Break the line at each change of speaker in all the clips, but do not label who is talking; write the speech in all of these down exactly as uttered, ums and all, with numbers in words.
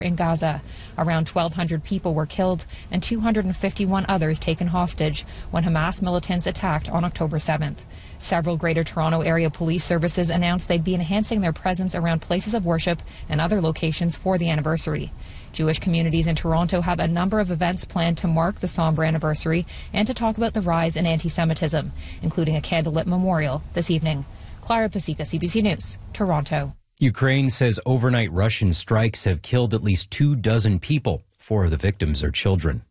in Gaza. Around twelve hundred people were killed and two hundred fifty-one others taken hostage when Hamas militants attacked on October seventh. Several Greater Toronto Area Police Services announced they'd be enhancing their presence around places of worship and other locations for the anniversary. Jewish communities in Toronto have a number of events planned to mark the somber anniversary and to talk about the rise in anti-Semitism, including a candlelit memorial this evening. Clara Pasica, C B C News, Toronto.
Ukraine says overnight Russian strikes have killed at least two dozen people. Four of the victims are children.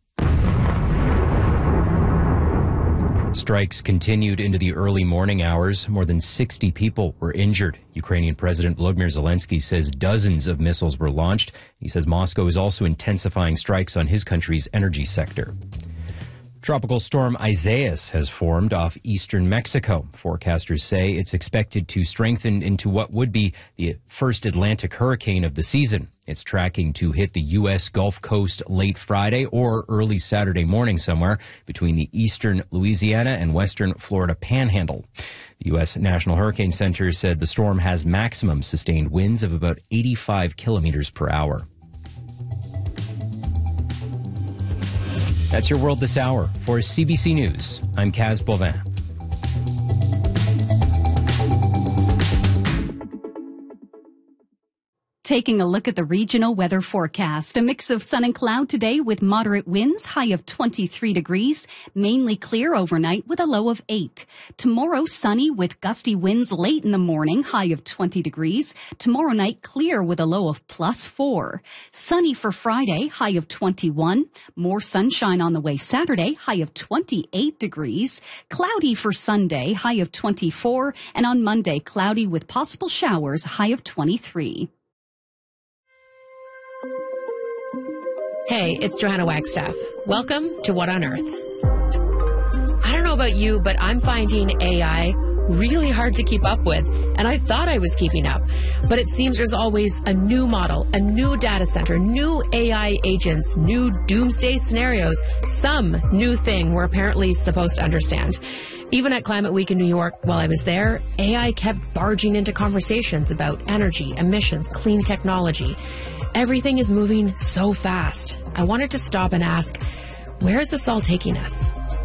Strikes continued into the early morning hours. More than sixty people were injured. Ukrainian President Volodymyr Zelensky says dozens of missiles were launched. He says Moscow is also intensifying strikes on his country's energy sector. Tropical storm Isaias has formed off eastern Mexico. Forecasters say it's expected to strengthen into what would be the first Atlantic hurricane of the season. It's tracking to hit the U S Gulf Coast late Friday or early Saturday morning somewhere between the eastern Louisiana and western Florida panhandle. The U S National Hurricane Center said the storm has maximum sustained winds of about eighty-five kilometers per hour. That's your world this hour. For C B C News, I'm Kaz Bovin.
Taking a look at the regional weather forecast. A mix of sun and cloud today with moderate winds, high of twenty-three degrees. Mainly clear overnight with a low of eight. Tomorrow, sunny with gusty winds late in the morning, high of twenty degrees. Tomorrow night, clear with a low of plus four. Sunny for Friday, high of twenty-one. More sunshine on the way Saturday, high of twenty-eight degrees. Cloudy for Sunday, high of twenty-four. And on Monday, cloudy with possible showers, high of twenty-three.
Hey, it's Johanna Wagstaff. Welcome to What on Earth. I don't know about you, but I'm finding A I really hard to keep up with, and I thought I was keeping up. But it seems there's always a new model, a new data center, new A I agents, new doomsday scenarios, some new thing we're apparently supposed to understand. Even at Climate Week in New York, while I was there, A I kept barging into conversations about energy, emissions, clean technology. Everything is moving so fast. I wanted to stop and ask, where is this all taking us?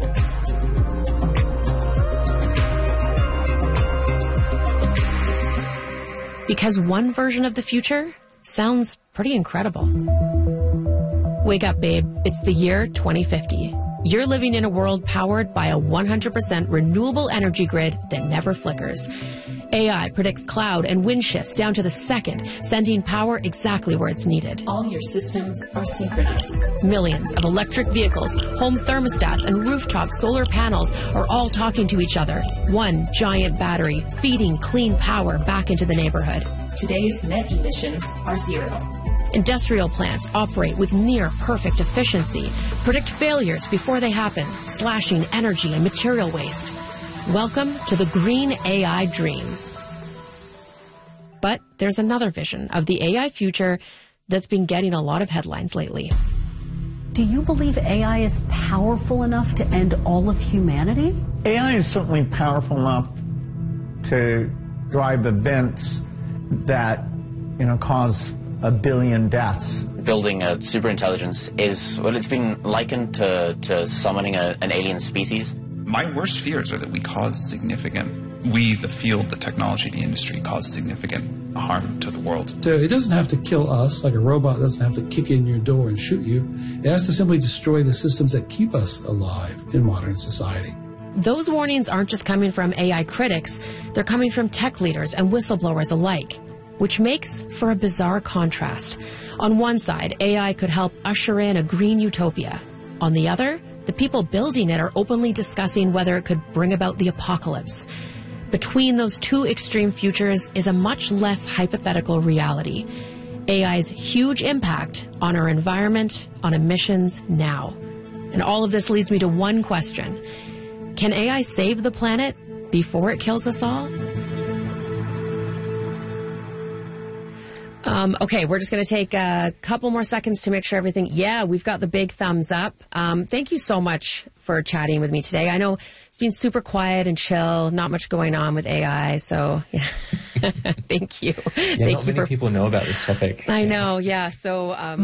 Because one version of the future sounds pretty incredible. Wake up, babe. It's the year twenty fifty. You're living in a world powered by a one hundred percent renewable energy grid that never flickers. A I predicts cloud and wind shifts down to the second, sending power exactly where it's needed.
All your systems are synchronized.
Millions of electric vehicles, home thermostats, and rooftop solar panels are all talking to each other. One giant battery feeding clean power back into the neighborhood.
Today's net emissions are zero.
Industrial plants operate with near perfect efficiency, predict failures before they happen, slashing energy and material waste. Welcome to the green A I dream. But there's another vision of the A I future that's been getting a lot of headlines lately.
Do you believe A I is powerful enough to end all of humanity?
A I is certainly powerful enough to drive events that, you know, cause a billion deaths.
Building a superintelligence is, well, it's been likened to, to summoning a, an alien species.
My worst fears are that we cause significant, we, the field, the technology, the industry, cause significant harm to the world.
So it doesn't have to kill us, like a robot doesn't have to kick in your door and shoot you. It has to simply destroy the systems that keep us alive in modern society.
Those warnings aren't just coming from A I critics, they're coming from tech leaders and whistleblowers alike, which makes for a bizarre contrast. On one side, A I could help usher in a green utopia. On the other, the people building it are openly discussing whether it could bring about the apocalypse. Between those two extreme futures is a much less hypothetical reality. A I's huge impact on our environment, on emissions now. And all of this leads me to one question. Can A I save the planet before it kills us all? Um, okay, we're just going to take a couple more seconds to make sure everything... Yeah, we've got the big thumbs up. Um, thank you so much for chatting with me today. I know it's been super quiet and chill, not much going on with A I, so yeah. Thank you.
Yeah,
thank
not
you
many
for...
people know about this topic.
I know, yeah. So... Um...